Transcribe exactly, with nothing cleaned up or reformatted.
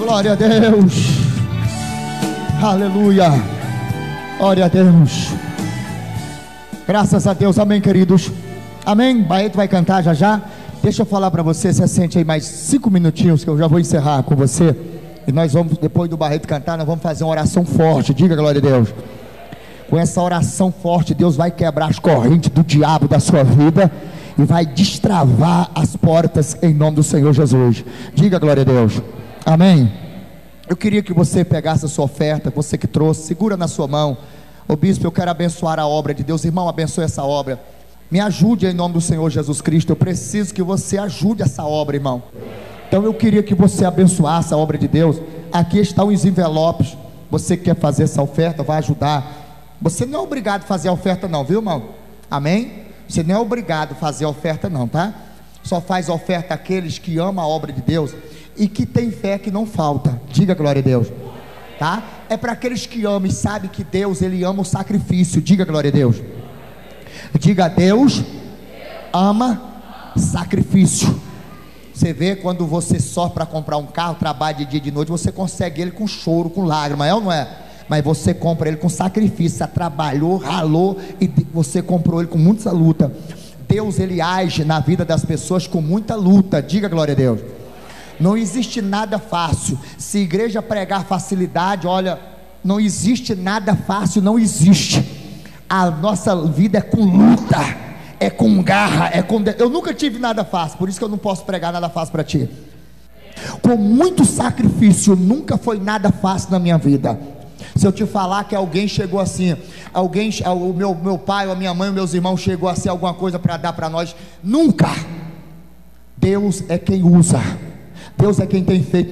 glória a Deus, aleluia, glória a Deus, graças a Deus, amém, queridos, amém. Barreto vai cantar já já. Deixa eu falar para você, você sente aí mais cinco minutinhos que eu já vou encerrar com você. E nós vamos, depois do Barreto cantar, nós vamos fazer uma oração forte. Diga glória a Deus. Com essa oração forte, Deus vai quebrar as correntes do diabo da sua vida e vai destravar as portas em nome do Senhor Jesus. Diga glória a Deus, amém. Eu queria que você pegasse a sua oferta, você que trouxe, segura na sua mão. Ô bispo, eu quero abençoar a obra de Deus. Irmão, abençoe essa obra. Me ajude em nome do Senhor Jesus Cristo. Eu preciso que você ajude essa obra, irmão. Então eu queria que você abençoasse a obra de Deus. Aqui estão os envelopes. Você que quer fazer essa oferta, vai ajudar. Você não é obrigado a fazer a oferta não, viu, irmão? Amém? Você não é obrigado a fazer a oferta não, tá? Só faz a oferta aqueles que amam a obra de Deus e que tem fé que não falta. Diga glória a Deus, tá? É para aqueles que amam e sabem que Deus, Ele ama o sacrifício. Diga glória a Deus. Diga: Deus ama sacrifício. Você vê, quando você sofre para comprar um carro, trabalha de dia e de noite, você consegue ele com choro, com lágrima, é ou não é? Mas você compra ele com sacrifício. Você trabalhou, ralou e você comprou ele com muita luta. Deus, Ele age na vida das pessoas com muita luta. Diga glória a Deus. Não existe nada fácil. Se a igreja pregar facilidade, olha, não existe nada fácil, não existe. A nossa vida é com luta, é com garra, é com... Eu nunca tive nada fácil, por isso que eu não posso pregar nada fácil para ti. Com muito sacrifício, nunca foi nada fácil na minha vida. Se eu te falar que alguém chegou assim, alguém, o meu, meu pai, a minha mãe, os meus irmãos chegou assim, alguma coisa para dar para nós, nunca. Deus é quem usa, Deus é quem tem feito.